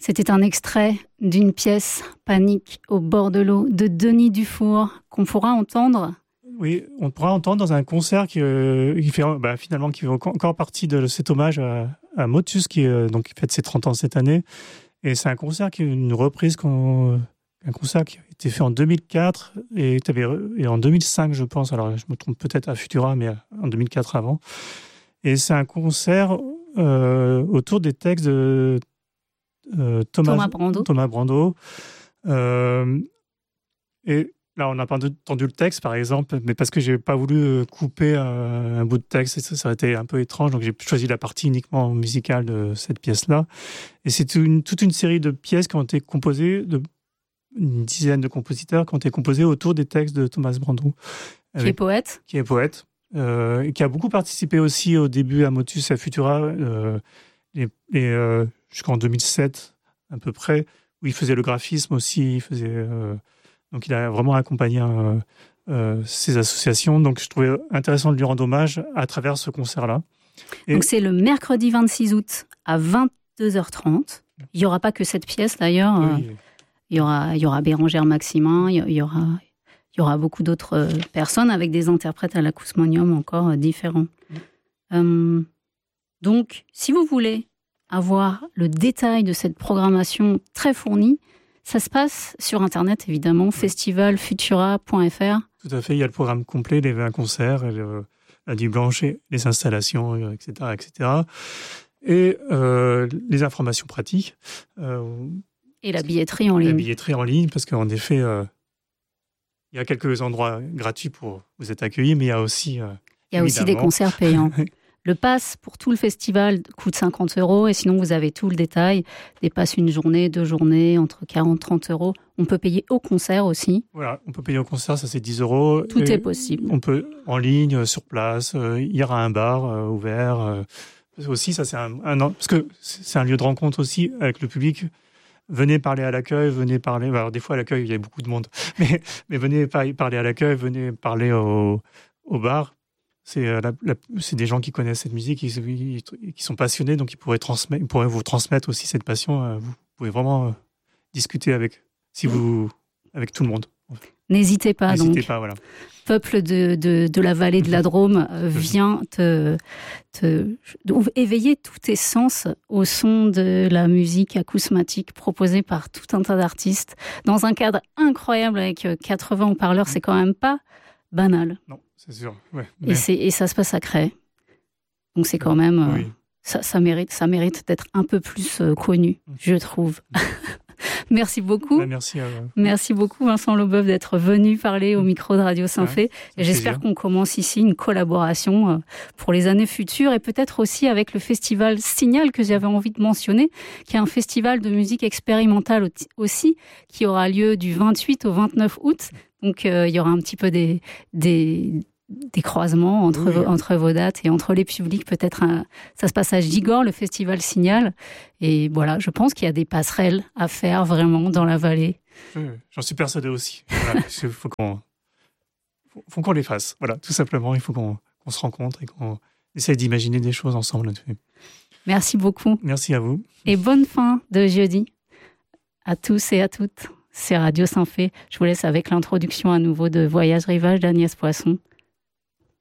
C'était un extrait d'une pièce Panique au bord de l'eau de Denis Dufour qu'on pourra entendre. Oui, on pourra entendre dans un concert qui fait encore partie de cet hommage à Motus qui fête ses 30 ans cette année. Et c'est un concert qui est une reprise, un concert qui a été fait en 2004 et en 2005, je pense. Alors, je me trompe peut-être à Futura, mais en 2004 avant. Et c'est un concert autour des textes de Thomas Brando. Et là, on n'a pas entendu le texte, par exemple, mais parce que j'ai pas voulu couper un bout de texte, ça aurait été un peu étrange, donc j'ai choisi la partie uniquement musicale de cette pièce-là. Et c'est toute une série de pièces qui ont été composées, une dizaine de compositeurs qui ont été composés autour des textes de Thomas Brando. Qui est poète. Et qui a beaucoup participé aussi au début à Motus et à Futura, jusqu'en 2007 à peu près, où il faisait le graphisme aussi, donc il a vraiment accompagné ces associations. Donc je trouvais intéressant de lui rendre hommage à travers ce concert-là. Donc c'est le mercredi 26 août à 22h30. Il n'y aura pas que cette pièce d'ailleurs. Oui. Il y aura Bérangère Maximin, il y aura beaucoup d'autres personnes avec des interprètes à l'acousmonium encore différents. Donc si vous voulez avoir le détail de cette programmation très fournie, ça se passe sur Internet, évidemment, festivalfutura.fr. Tout à fait, il y a le programme complet, les 20 concerts, la nuit blanche, les installations, etc., etc. Et les informations pratiques. Et la billetterie en ligne. La billetterie en ligne, parce qu'en effet, il y a quelques endroits gratuits pour vous être accueillis, mais il y a aussi... il y a aussi des concerts payants. Le pass pour tout le festival coûte 50 € et sinon vous avez tout le détail, des passes une journée, 2 journées, entre 40 et 30 €. On peut payer au concert aussi. Voilà, on peut payer au concert, ça c'est 10 €. Tout est possible. On peut en ligne, sur place, il y aura un bar ouvert. Aussi, ça c'est parce que c'est un lieu de rencontre aussi avec le public. Venez parler à l'accueil, venez parler... Alors des fois à l'accueil il y a beaucoup de monde, mais venez parler à l'accueil, venez parler au bar. C'est des gens qui connaissent cette musique, qui sont passionnés, donc ils pourraient vous transmettre aussi cette passion. Vous pouvez vraiment discuter avec tout le monde. N'hésitez pas. Voilà. Peuple de la vallée de la Drôme, viens éveiller tous tes sens au son de la musique acousmatique proposée par tout un tas d'artistes, dans un cadre incroyable avec 80 haut-parleurs, c'est quand même pas banal. Non. C'est sûr, ouais. Et ça se passe à Cray. Donc c'est quand même... oui. ça mérite d'être un peu plus connu, je trouve. Merci beaucoup. Merci à vous. Merci beaucoup Vincent Leboeuf d'être venu parler au micro de Radio Saint-Fé. Et j'espère qu'on commence ici une collaboration pour les années futures et peut-être aussi avec le festival Signal que j'avais envie de mentionner, qui est un festival de musique expérimentale aussi, qui aura lieu du 28 au 29 août. Donc il y aura un petit peu des croisements entre vos dates et entre les publics. Peut-être ça se passe à Gigor, le festival Signal. Et voilà, je pense qu'il y a des passerelles à faire vraiment dans la vallée. J'en suis persuadé aussi. Voilà, il faut qu'on les fasse. Voilà, tout simplement, il faut qu'on se rencontre et qu'on essaye d'imaginer des choses ensemble. Merci beaucoup. Merci à vous. Et bonne fin de jeudi à tous et à toutes. C'est Radio Saint-Fé. Je vous laisse avec l'introduction à nouveau de Voyage Rivage d'Agnès Poisson.